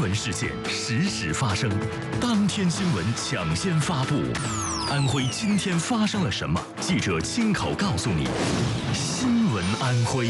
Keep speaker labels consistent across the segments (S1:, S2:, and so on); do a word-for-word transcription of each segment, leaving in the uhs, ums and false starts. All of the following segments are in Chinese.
S1: 闻事件实时发生，当天新闻抢先发布。安徽今天发生了什么？记者亲口告诉你。新闻安徽。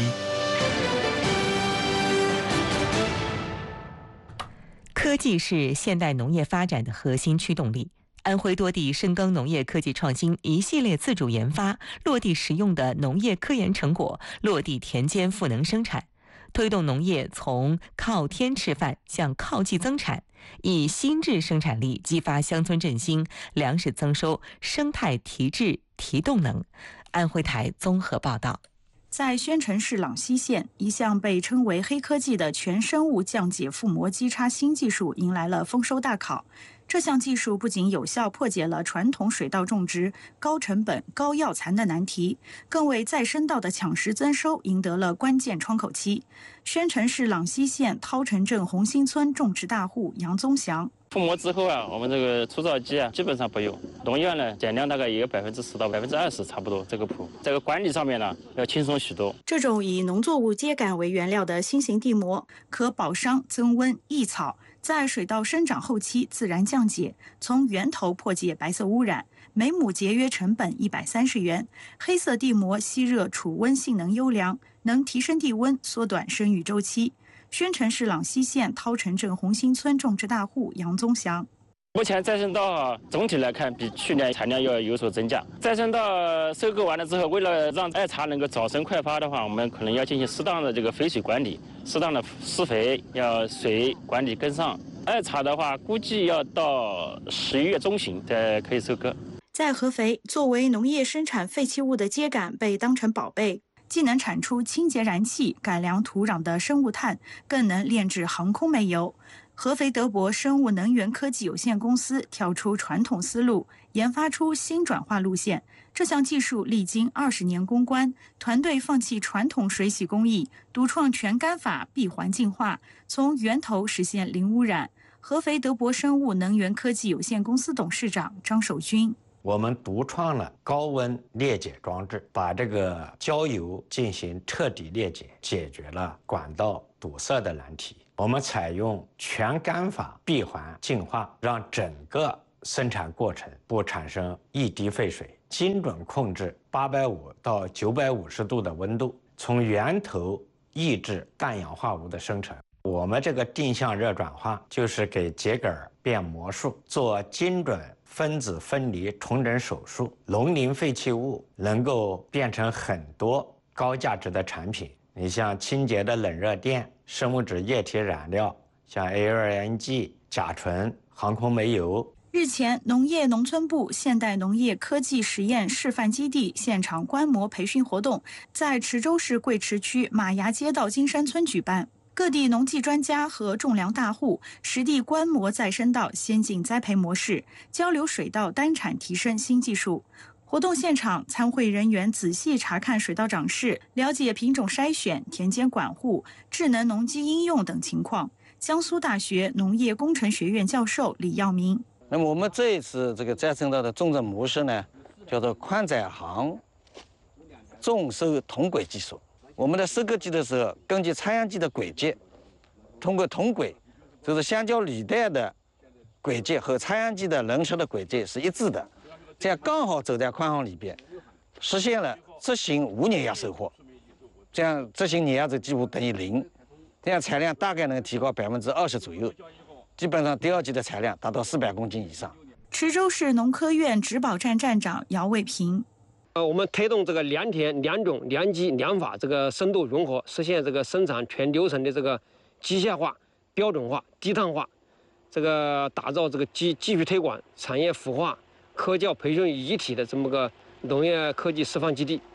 S2: 科技是现代农业发展的核心驱动力。安徽多地深耕农业科技创新，一系列自主研发、落地实用的农业科研成果落地田间赋能生产，推动农业从靠天吃饭向靠地增产，以新质生产力激发乡村振兴、粮食增收、生态提质提动能。安徽台综合报道。
S3: 在宣城市朗西县，一项被称为黑科技的全生物降解腹膜基叉新技术迎来了丰收大考。这项技术不仅有效破解了传统水稻种植高成本、高药残的难题，更为再生稻的抢食增收赢得了关键窗口期。宣城市朗西县涛城镇红星村种植大户杨宗祥。
S4: 覆膜之后啊，我们这个除草机啊基本上不用，农药呢减量大概也有百分之十到百分之二十差不多。这个铺这个管理上面呢要轻松许多。
S3: 这种以农作物秸秆为原料的新型地膜，可保墒、增温、抑草，在水稻生长后期自然降解，从源头破解白色污染，每亩节约成本一百三十元。黑色地膜吸热储温性能优良，能提升地温，缩短生育周期。宣城市朗西县涛城镇红星村种植大户杨宗祥。
S4: 目前再生稻啊，总体来看比去年产量要有所增加。再生稻收割完了之后，为了让艾茶能够早生快发的话，我们可能要进行适当的这个肥水管理，适当的施肥，要水管理跟上。艾茶的话，估计要到十一月中旬才可以收割。
S3: 在合肥，作为农业生产废弃物的秸秆被当成宝贝，既能产出清洁燃气、改良土壤的生物炭，更能炼制航空煤油。合肥德博生物能源科技有限公司跳出传统思路，研发出新转化路线。这项技术历经二十年攻关，团队放弃传统水洗工艺，独创全干法闭环净化，从源头实现零污染。合肥德博生物能源科技有限公司董事长张守军。
S5: 我们独创了高温裂解装置，把这个焦油进行彻底裂解，解决了管道堵塞的难题。我们采用全干法闭环净化，让整个生产过程不产生一滴废水，精准控制八百五到九百五十度的温度，从源头抑制氮氧化物的生成。我们这个定向热转化就是给秸秆变魔术，做精准分子分离重整手术，农林废弃物能够变成很多高价值的产品。你像清洁的冷热电、生物质液体染料，像 A L N G、甲醇、航空煤油。
S3: 日前，农业农村部现代农业科技实验示范基地现场观摩培训活动在池州市贵池区马崖街道金山村举办。各地农技专家和种粮大户实地观摩再生稻先进栽培模式，交流水稻单产提升新技术。活动现场，参会人员仔细查看水稻长势，了解品种筛选、田间管护、智能农机应用等情况。江苏大学农业工程学院教授李耀明。
S6: 那么我们这一次这个再生稻的种植模式呢，叫做宽载行种收同轨技术。我们在收割机的时候，根据插秧机的轨迹，通过同轨，就是橡胶履带的轨迹和插秧机的轮车的轨迹是一致的，这样刚好走在宽行里边，实现了执行无碾压收获。这样执行碾压值几乎等于零，这样产量大概能提高百分之二十左右，基本上第二季的产量达到四百公斤以上。
S3: 池州市农科院植保站站长姚卫平。
S7: 呃，我们推动这个良田、良种、良机、良法这个深度融合，实现这个生产全流程的这个机械化、标准化、低碳化，这个打造这个继继续推广产业孵化、科教培训于一体的这么个农业科技示范基地。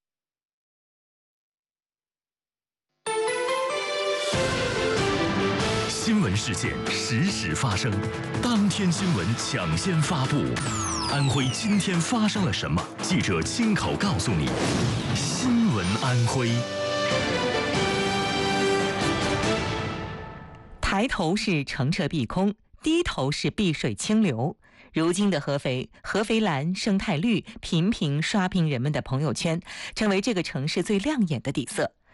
S1: 新闻事件实时发生，当天新闻抢先发布。安徽今天发生了什么？记者亲口告诉你。新闻安徽。
S2: 抬头是澄澈碧空，低头是碧水清流。如今的合肥，合肥蓝生态绿频频刷屏人们的朋友圈，成为这个城市最亮眼的底色。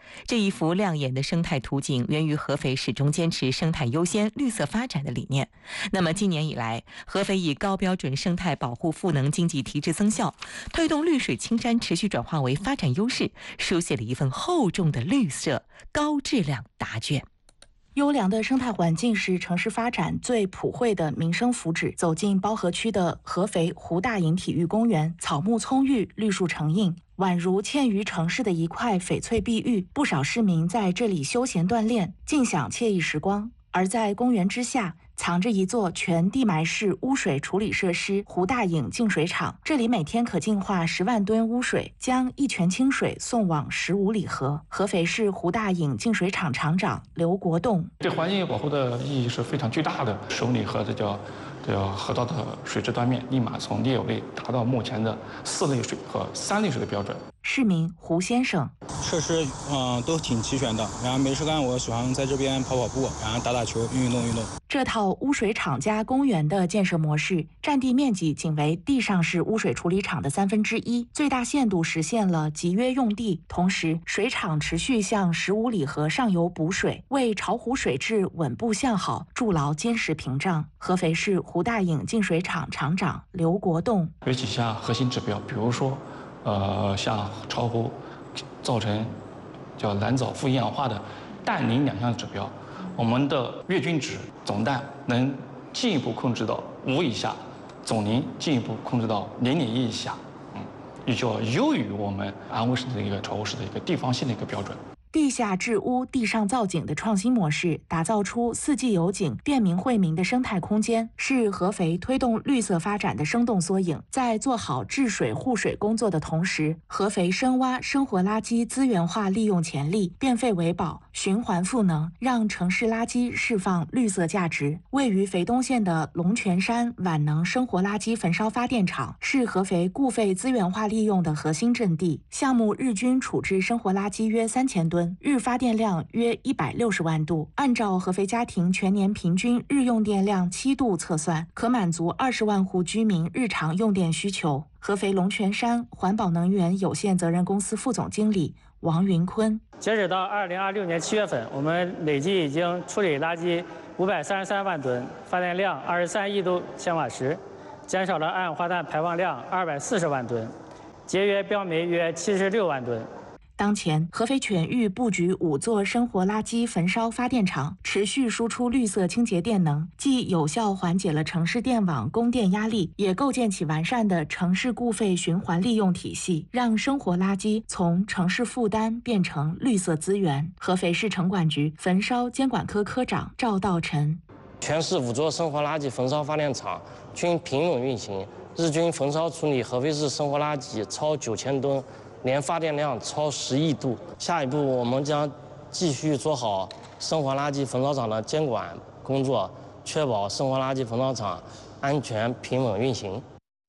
S2: 这一幅亮眼的生态图景源于合肥始终坚持生态优先、绿色发展的理念。那么今年以来，合肥以高标准生态保护赋能经济提质增效，推动绿水青山持续转化为发展优势，书写了一份厚重的绿色高质量答卷。
S3: 优良的生态环境是城市发展最普惠的民生福祉。走进包河区的合肥湖大营体育公园，草木葱郁，绿树成荫，宛如嵌于城市的一块翡翠碧玉。不少市民在这里休闲锻炼，尽享惬意时光。而在公园之下，藏着一座全地埋式污水处理设施——湖大影净水厂。这里每天可净化十万吨污水，将一泉清水送往十五里河。合肥市湖大影净水厂厂长刘国栋：
S8: 对环境保护的意义是非常巨大的。十五里河这叫这叫河道的水质端面立马从劣有类达到目前的四类水和三类水的标准。
S3: 市民胡先生：
S9: 设施嗯、呃、都挺齐全的，然后没事干我喜欢在这边跑跑步，然后打打球，运动运动。
S3: 这套污水厂加公园的建设模式，占地面积仅为地上式污水处理厂的三分之一，最大限度实现了集约用地。同时，水厂持续向十五里河上游补水，为巢湖水质稳步向好筑牢坚实屏障。合肥市湖大影净水厂厂长刘国栋：
S8: 有几项核心指标，比如说，呃，像巢湖造成叫蓝藻富营养化的氮磷两项指标，我们的月均值总氮能进一步控制到五以下，总磷进一步控制到零点一以下，嗯，也就优于我们安徽省的一个巢湖市的一个地方性的一个标准。
S3: 地下治污、地上造景的创新模式，打造出四季有景、便民惠民的生态空间，是合肥推动绿色发展的生动缩影。在做好治水护水工作的同时，合肥深挖生活垃圾资源化利用潜力，变废为宝，循环赋能，让城市垃圾释放绿色价值。位于肥东县的龙泉山晚能生活垃圾焚烧发电厂，是合肥固废资源化利用的核心阵地。项目日均处置生活垃圾约三千吨。日发电量约一百六十万度，按照合肥家庭全年平均日用电量七度测算，可满足二十万户居民日常用电需求。合肥龙泉山环保能源有限责任公司副总经理王云坤：
S10: 截止到二零二六年七月份，我们累计已经处理垃圾五百三十三万吨，发电量二十三亿度千瓦时，减少了二氧化碳排放量二百四十万吨，节约标煤约七十六万吨。
S3: 当前，合肥全域布局五座生活垃圾焚烧发电厂，持续输出绿色清洁电能，既有效缓解了城市电网供电压力，也构建起完善的城市固废循环利用体系，让生活垃圾从城市负担变成绿色资源。合肥市城管局焚烧监管科科长赵道晨：
S11: 全市五座生活垃圾焚烧发电厂均平稳运行，日均焚烧处理合肥市生活垃圾超九千吨。年发电量超十亿度。下一步，我们将继续做好生活垃圾焚烧厂的监管工作，确保生活垃圾焚烧厂安全平稳运行。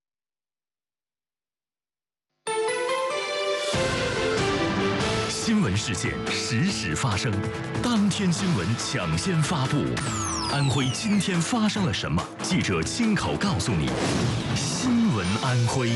S1: 新闻事件实时发生，当天新闻抢先发布。安徽今天发生了什么？记者亲口告诉你。新闻安徽。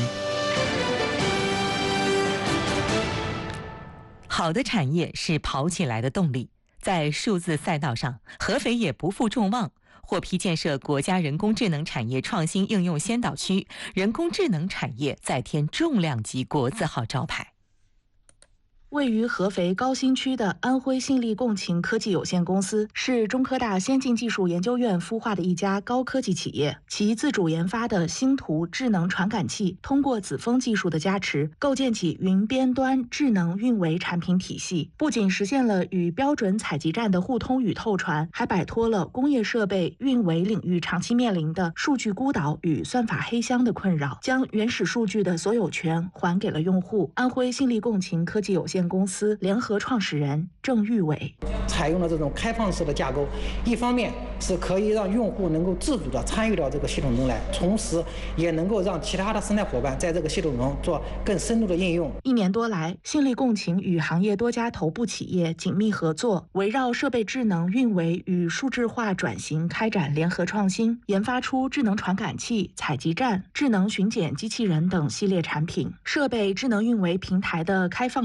S2: 好的产业是跑起来的动力。在数字赛道上，合肥也不负众望，获批建设国家人工智能产业创新应用先导区，人工智能产业再添重量级国字号招牌。
S3: 位于合肥高新区的安徽信力共勤科技有限公司是中科大先进技术研究院孵化的一家高科技企业。其自主研发的星图智能传感器，通过子峰技术的加持，构建起云边端智能运维产品体系，不仅实现了与标准采集站的互通与透传，还摆脱了工业设备运维领域长期面临的数据孤岛与算法黑箱的困扰，将原始数据的所有权还给了用户。安徽信力共勤科技有限公司联合创始人郑玉伟：
S12: 采用了这种开放式的架构，一方面是可以让用户能够自主地参与到这个系统中来，同时也能够让其他的生态伙伴在这个系统中做更深入的应用。
S3: 一年多来，信力共勤与行业多家头部企业紧密合作，围绕设备智能运维与数字化转型开展联合创新，研发出智能传感器、采集站、智能巡检机器人等系列产品。设备智能运维平台的开放式构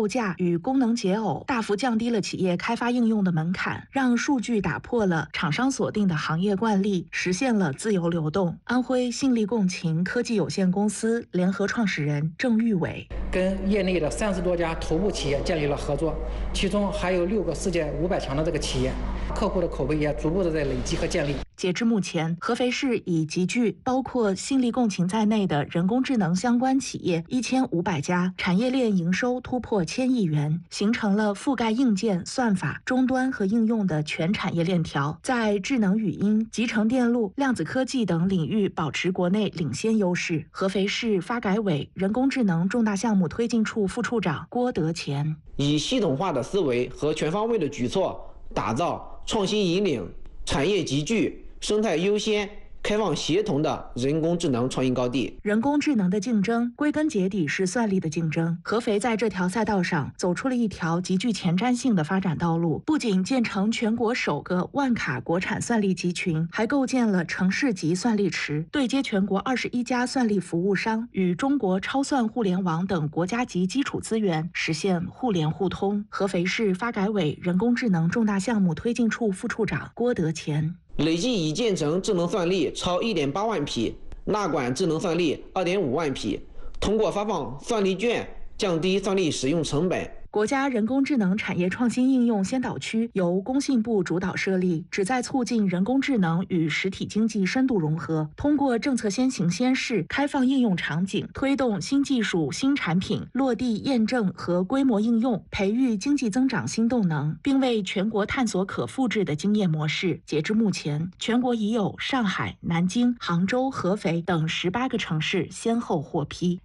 S3: 构架与功能解耦，大幅降低了企业开发应用的门槛，让数据打破了厂商锁定的行业惯例，实现了自由流动。安徽信利共勤科技有限公司联合创始人郑玉伟
S12: 跟业内的三十多家头部企业建立了合作，其中还有六个世界五百强的这个企业，客户的口碑也逐步的在累积和建立。
S3: 截至目前，合肥市已集聚包括信利共勤在内的人工智能相关企业一千五百家，产业链营收突破千亿元，形成了覆盖硬件、算法、终端和应用的全产业链条，在智能语音、集成电路、量子科技等领域保持国内领先优势。合肥市发改委人工智能重大项目推进处副处长郭德乾
S13: 以系统化的思维和全方位的举措，打造创新引领、产业集聚、生态优先、开放协同的人工智能创新高地。
S3: 人工智能的竞争，归根结底是算力的竞争。合肥在这条赛道上走出了一条极具前瞻性的发展道路，不仅建成全国首个万卡国产算力集群，还构建了城市级算力池，对接全国二十一家算力服务商，与中国超算互联网等国家级基础资源实现互联互通。合肥市发改委人工智能重大项目推进处副处长郭德乾
S13: 累计已建成智能算力超 一点八万匹，纳管智能算力 二点五万匹，通过发放算力券降低算力使用成本。
S3: 国家人工智能产业创新应用先导区由工信部主导设立，旨在促进人工智能与实体经济深度融合，通过政策先行先试、开放应用场景，推动新技术、新产品落地验证和规模应用，培育经济增长新动能，并为全国探索可复制的经验模式。截至目前，全国已有上海、南京、杭州、合肥等十八个城市先后获批。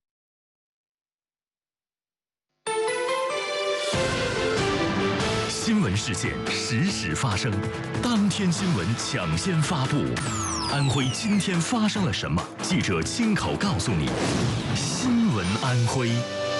S1: 新闻事件实时发生，当天新闻抢先发布。安徽今天发生了什么？记者亲口告诉你。新闻安徽。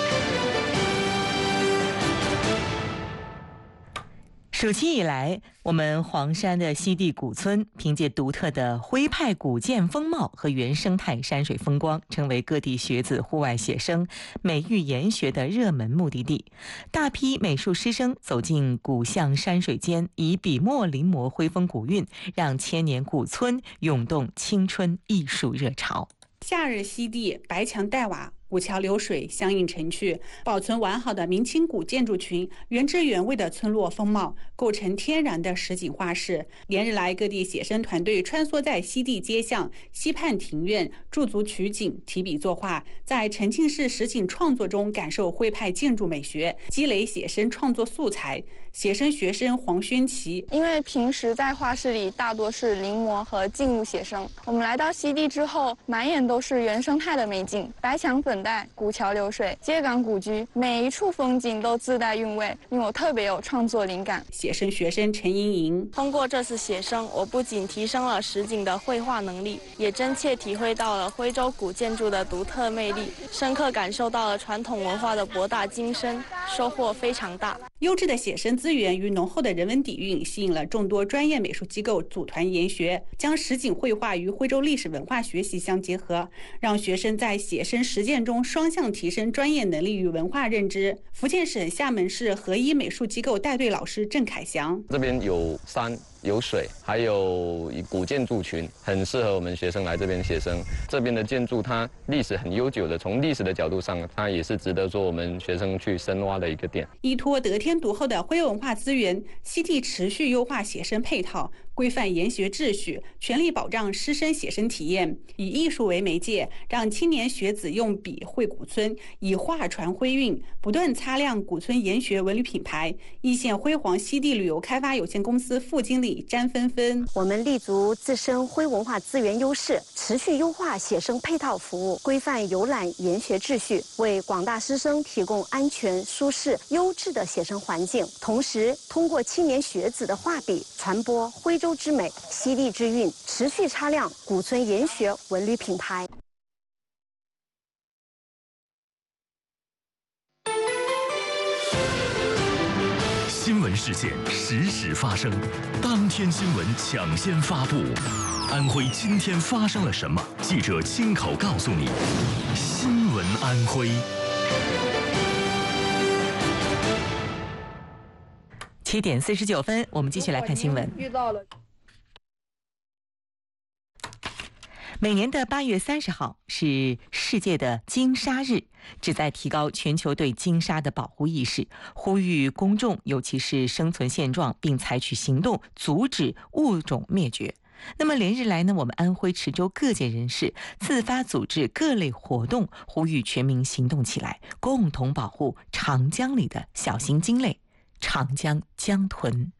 S2: 暑期以来，我们黄山的西递古村凭借独特的徽派古建风貌和原生态山水风光，成为各地学子户外写生、美育研学的热门目的地。大批美术师生走进古巷山水间，以笔墨临摹徽风古韵，让千年古村涌动青春艺术热潮。
S14: 夏日西递，白墙黛瓦，古桥流水相映成趣，保存完好的明清古建筑群，原汁原味的村落风貌，构成天然的实景画室。连日来，各地写生团队穿梭在西递街巷、西畔庭院，驻足取景，提笔作画，在沉浸式实景创作中感受徽派建筑美学，积累写生创作素材。写生学生黄宣琪，
S15: 因为平时在画室里大多是临摹和静物写生，我们来到西递之后，满眼都是原生态的美景，白墙粉黛，古桥流水，街港古居，每一处风景都自带韵味，令我特别有创作灵感。
S14: 写生学生陈莹莹，
S16: 通过这次写生，我不仅提升了实景的绘画能力，也真切体会到了徽州古建筑的独特魅力，深刻感受到了传统文化的博大精深，收获非常大。
S14: 优质的写生资源与浓厚的人文底蕴，吸引了众多专业美术机构组团研学，将实景绘画与徽州历史文化学习相结合，让学生在写生实践中双向提升专业能力与文化认知。福建省厦门市合一美术机构带队老师郑凯翔，
S17: 这边有山有水，还有古建筑群，很适合我们学生来这边写生。这边的建筑它历史很悠久的，从历史的角度上，它也是值得说我们学生去深挖的一个点。
S14: 依托得天独厚的徽文化资源，西递持续优化写生配套，规范研学秩序，全力保障师生写生体验，以艺术为媒介，让青年学子用笔绘古村，以画传徽韵，不断擦亮古村研学文旅品牌。一线辉煌西递旅游开发有限公司副经理詹芬芬，
S18: 我们立足自身徽文化资源优势，持续优化写生配套服务，规范游览研学秩序，为广大师生提供安全、舒适、优质的写生环境。同时，通过青年学子的画笔，传播徽州之美、西递之韵，持续擦亮古村研学文旅品牌。
S1: 新闻事件实时发生，当天新闻抢先发布。安徽今天发生了什么？记者亲口告诉你。新闻安徽。
S2: 七点四十九分，我们继续来看新闻。
S19: 遇到了。
S2: 每年的八月三十号是世界的鲸鲨日，旨在提高全球对鲸鲨的保护意识，呼吁公众尤其是生存现状，并采取行动阻止物种灭绝。那么连日来呢，我们安徽池州各界人士自发组织各类活动，呼吁全民行动起来，共同保护长江里的小型鲸类长江江豚。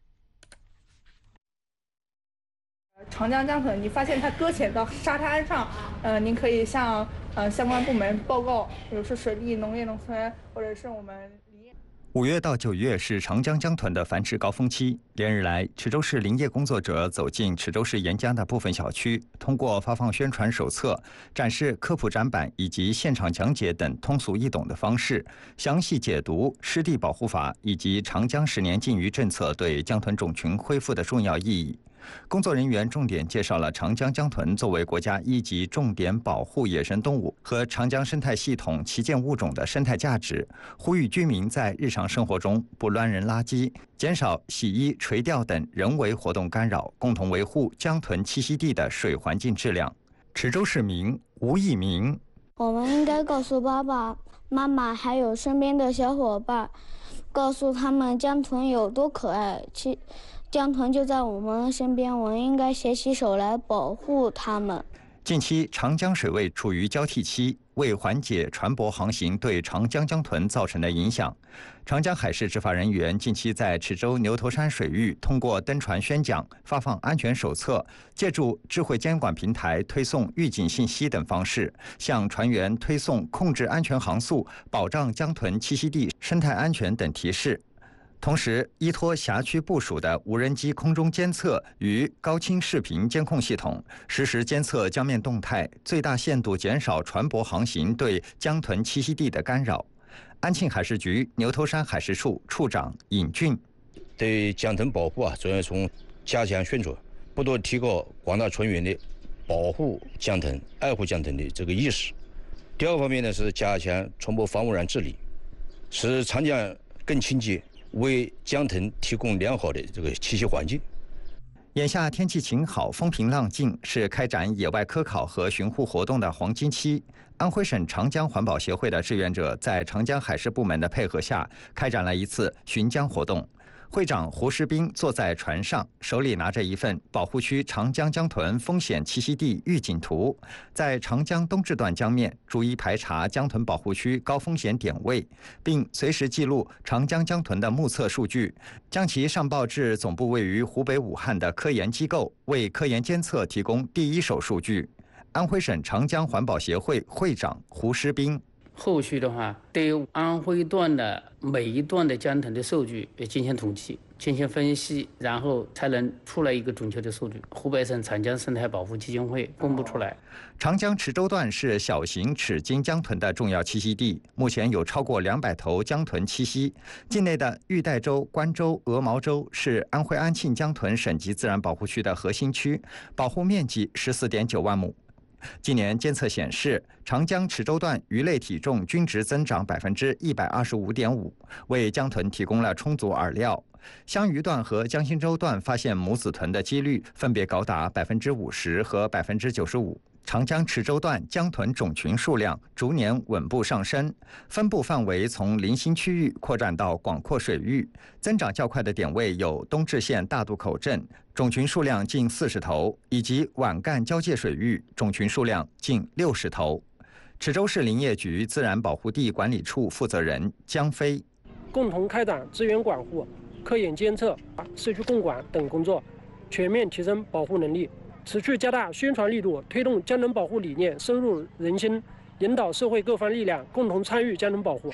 S19: 长江江豚，你发现它搁浅到沙滩上，呃，您可以向呃相关部门报告，比如说水利、农业农村，或者是我们。
S20: 五月到九月是长江江豚的繁殖高峰期。连日来，池州市林业工作者走进池州市沿江的部分小区，通过发放宣传手册、展示科普展板以及现场讲解等通俗易懂的方式，详细解读湿地保护法以及长江十年禁渔政策对江豚种群恢复的重要意义。工作人员重点介绍了长江江豚作为国家一级重点保护野生动物和长江生态系统旗舰物种的生态价值，呼吁居民在日常生活中不乱扔垃圾，减少洗衣、垂钓等人为活动干扰，共同维护江豚栖息地的水环境质量。池州市民吴一鸣：
S21: 我们应该告诉爸爸妈妈还有身边的小伙伴，告诉他们江豚有多可爱，其江豚就在我们身边，我们应该携起手来保护它们。
S20: 近期长江水位处于交替期，为缓解船舶航行对长江江豚造成的影响，长江海事执法人员近期在池州牛头山水域通过登船宣讲、发放安全手册，借助智慧监管平台推送预警信息等方式，向船员推送控制安全航速、保障江豚栖息地生态安全等提示。同时，依托辖区部署的无人机空中监测与高清视频监控系统，实时监测江面动态，最大限度减少船舶航行对江豚栖息地的干扰。安庆海事局牛头山海事处处长尹俊：
S22: 对江豚保护啊，主要从加强宣传，不断提高广大船员的保护江豚、爱护江豚的这个意识。第二个方面呢，是加强船舶防污染治理，使长江更清洁，为江豚提供良好的这个栖息环境。
S20: 眼下天气晴好，风平浪静，是开展野外科考和巡护活动的黄金期。安徽省长江环保协会的志愿者在长江海事部门的配合下，开展了一次巡江活动。会长胡世斌坐在船上，手里拿着一份保护区长江江豚风险栖息地预警图，在长江东至段江面逐一排查江豚保护区高风险点位，并随时记录长江江豚的目测数据，将其上报至总部位于湖北武汉的科研机构，为科研监测提供第一手数据。安徽省长江环保协会会长胡世斌：
S23: 后续的话，对安徽段的每一段的江豚的数据进行统计、进行分析，然后才能出来一个准确的数据。湖北省长江生态保护基金会公布出来。
S20: 长江池州段是小型齿鲸江豚的重要栖息地，目前有超过两百头江豚栖息。境内的玉带洲、关州、鹅毛洲是安徽安庆江豚省级自然保护区的核心区，保护面积十四点九万亩。今年监测显示，长江池州段鱼类体重均值增长百分之一百二十五点五，为江豚提供了充足饵料。湘鱼段和江心洲段发现母子豚的几率分别高达百分之五十和百分之九十五。长江池州段江豚种群数量逐年稳步上升，分布范围从零星区域扩展到广阔水域。增长较快的点位有东至县大渡口镇，种群数量近四十头，以及皖赣交界水域，种群数量近六十头。池州市林业局自然保护地管理处负责人江飞：
S24: 共同开展资源管护、科研监测、社区共管等工作，全面提升保护能力。持续加大宣传力度，推动江豚保护理念深入人心，引导社会各方力量共同参与江豚保护。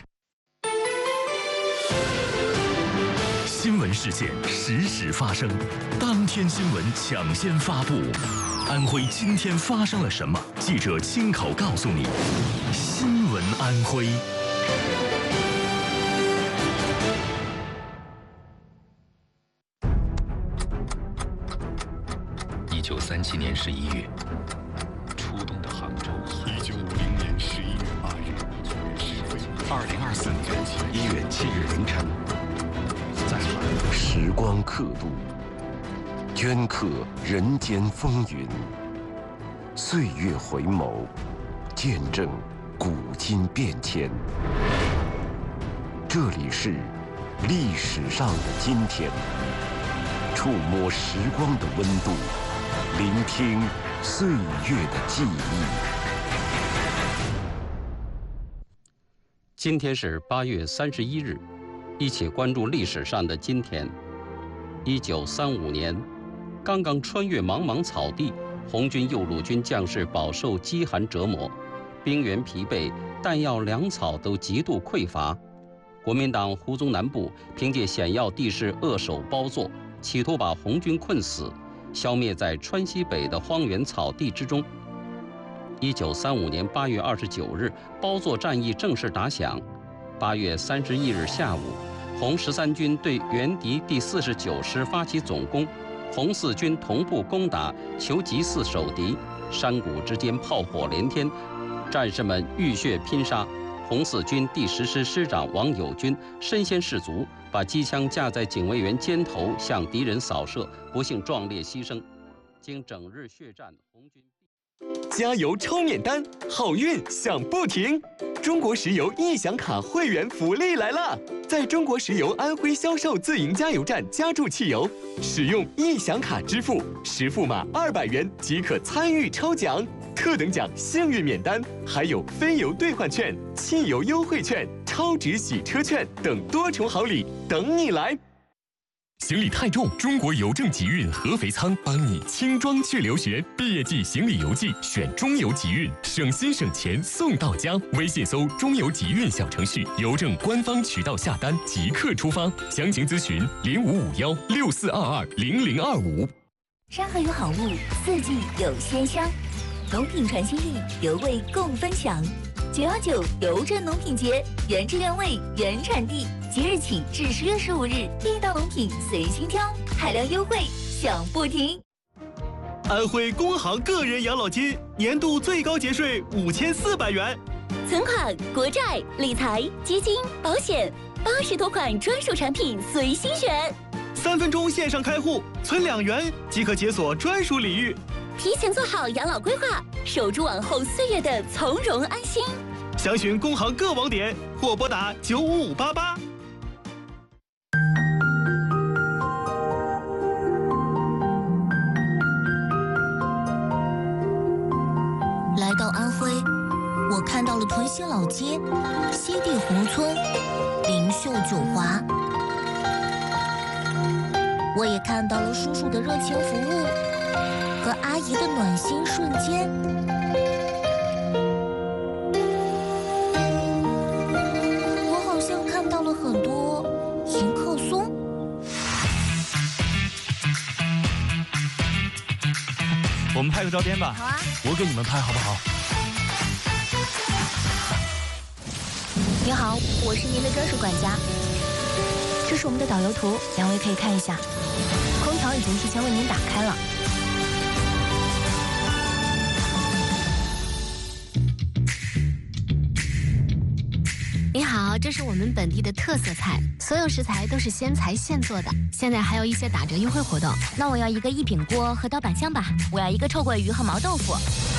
S1: 新闻事件实时发生，当天新闻抢先发布。安徽今天发生了什么？记者亲口告诉你。新闻安徽。
S25: 一九三七年十一月，初冬的杭州。一九五零年十一月八日，二零二四年一月七日凌晨，在杭
S4: 时光刻度，镌刻人间风云；岁月回眸，见证古今变迁。这里是历史上的今天，触摸时光的温度，聆听岁月的记忆。
S5: 今天是八月三十一日，一起关注历史上的今天。一九三五年，刚刚穿越茫茫草地，红军右路军将士饱受饥寒折磨，兵员疲惫，弹药粮草都极度匮乏。国民党胡宗南部凭借险要地势扼守包座，企图把红军困死，消灭在川西北的荒原草地之中。一九三五年八月二十九日，包座战役正式打响。八月三十一日下午，红十三军对原敌第四十九师发起总攻，红四军同步攻打求吉寺守敌，山谷之间炮火连天，战士们浴血拼杀。红四军第十师师长王友军身先士卒，把机枪架在警卫员肩头向敌人扫射，不幸壮烈牺牲。经整日血战，红军
S6: 加油抽免单，好运享不停！中国石油易享卡会员福利来了！在中国石油安徽销售自营加油站加注汽油，使用易享卡支付，实付码二百元即可参与抽奖，特等奖幸运免单，还有非油兑换券、汽油优惠券、超值洗车券等多重好礼等你来。行李太重，中国邮政集运合肥仓帮你轻装去留学。毕业季行李邮寄选中邮集运，省心省钱送到家。微信搜中邮集运小程序，邮政官方渠道下单即刻出发。详情咨询零五五幺六四二二零零二五。
S7: 山河有好物，四季有鲜香，农品传心意，油味共分享。九幺九邮政农品节，原汁原味原产地，即日起至十月十五日，地道农品随心挑，海量优惠享不停。
S6: 安徽工行个人养老金年度最高节税五千四百元，
S7: 存款、国债、理财、基金、保险，八十多款专属产品随心选。
S6: 三分钟线上开户，存两元即可解锁专属礼遇。
S7: 提前做好养老规划，守住往后岁月的从容安心。
S6: 详询工行各网点或拨打九五五八八。
S7: 来到安徽，我看到了屯溪老街、西递宏村、灵秀九华，我也看到了叔叔的热情服务和阿姨的暖心瞬间。我好像看到了很多迎客松。
S6: 我们拍个照片吧。
S7: 好啊，
S6: 我给你们拍好不好？
S7: 您好，我是您的专属管家。这是我们的导游图，两位可以看一下。空调已经提前为您打开了。你好，这是我们本地的特色菜，所有食材都是鲜采现做的。现在还有一些打折优惠活动。那我要一个一品锅和刀板香吧，我要一个臭鳜鱼和毛豆腐。